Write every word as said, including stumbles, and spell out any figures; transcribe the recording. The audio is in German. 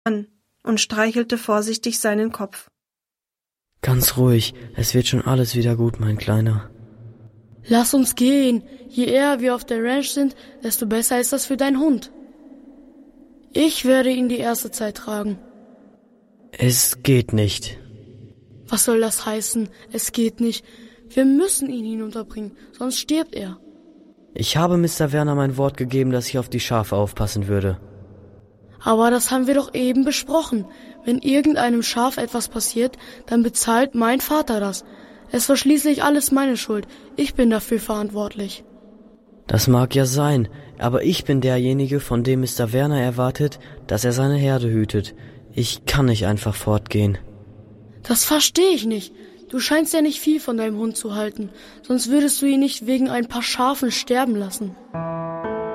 an und streichelte vorsichtig seinen Kopf. Ganz ruhig, es wird schon alles wieder gut, mein Kleiner. Lass uns gehen. Je eher wir auf der Ranch sind, desto besser ist das für deinen Hund. Ich werde ihn die erste Zeit tragen. Es geht nicht. Was soll das heißen? Es geht nicht. Wir müssen ihn hinunterbringen, sonst stirbt er. Ich habe Mister Werner mein Wort gegeben, dass ich auf die Schafe aufpassen würde. Aber das haben wir doch eben besprochen. Wenn irgendeinem Schaf etwas passiert, dann bezahlt mein Vater das. Es war schließlich alles meine Schuld. Ich bin dafür verantwortlich. Das mag ja sein, aber ich bin derjenige, von dem Mister Werner erwartet, dass er seine Herde hütet. Ich kann nicht einfach fortgehen. Das verstehe ich nicht. Du scheinst ja nicht viel von deinem Hund zu halten, sonst würdest du ihn nicht wegen ein paar Schafen sterben lassen.